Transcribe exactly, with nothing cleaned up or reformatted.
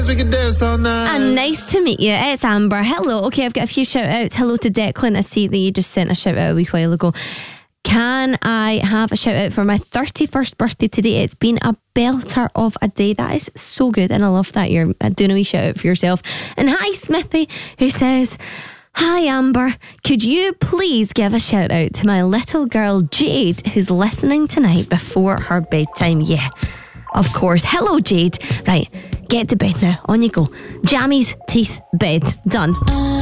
We can dance all night. And nice to meet you. It's Amber. Hello. Okay, I've got a few shout outs. Hello to Declan. I see that you just sent a shout out a wee while ago. Can I have a shout out for my thirty-first birthday today? It's been a belter of a day. That is so good, and I love that you're doing a wee shout out for yourself. And hi Smithy, who says, hi Amber, could you please give a shout out to my little girl Jade, who's listening tonight before her bedtime? Yeah, of course. Hello Jade. Right, get to bed now. On you go. Jammies, teeth, bed. Done.